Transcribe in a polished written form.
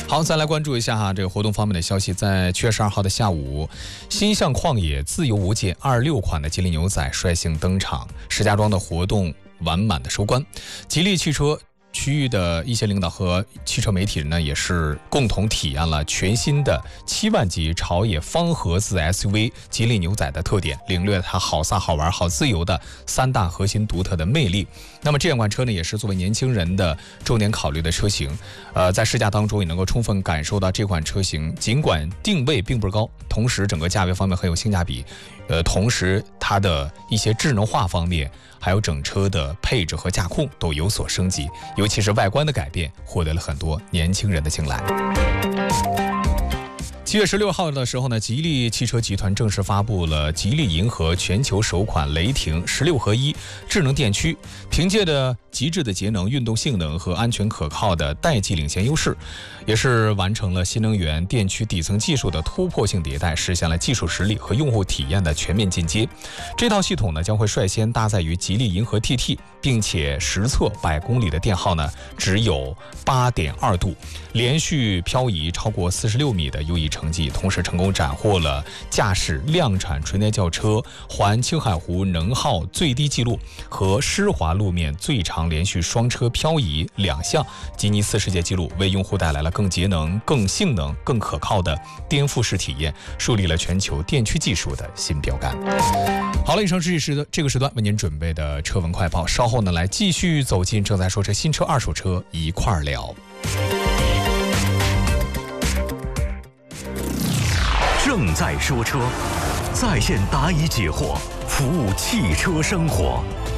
好，再来关注一下这个活动方面的消息。在7月12号的下午，心向旷野，自由无界26款的吉利牛仔率性登场，石家庄的活动完满的收官。吉利汽车区域的一些领导和汽车媒体人呢，也是共同体验了全新的7万级朝野方盒子 SUV 吉利牛仔的特点，领略了它好飒、好玩、好自由的3大核心独特的魅力。那么这款车呢，也是作为年轻人的重点考虑的车型。在试驾当中也能够充分感受到这款车型尽管定位并不是高，同时整个价位方面很有性价比。同时它的一些智能化方面，还有整车的配置和驾控都有所升级，尤其是外观的改变，获得了很多年轻人的青睐。7月16号的时候呢，吉利汽车集团正式发布了吉利银河全球首款雷霆16合1智能电驱，凭借着极致的节能、运动性能和安全可靠的代际领先优势，也是完成了新能源电驱底层技术的突破性迭代，实现了技术实力和用户体验的全面进阶。这套系统呢，将会率先搭载于吉利银河 TT， 并且实测100公里的电耗呢只有 8.2 度，连续漂移超过46米的优异成绩，同时成功斩获了驾驶量产纯电轿车环青海湖能耗最低纪录和湿滑路面最长连续双车漂移2项吉尼斯世界纪录，为用户带来了更节能、更性能、更可靠的颠覆式体验，树立了全球电驱技术的新标杆。好了，以上是这个时段为您准备的车闻快报，稍后呢来继续走进正在说车新车、二手车一块儿聊。 正在说车，在线答疑解惑，服务汽车生活。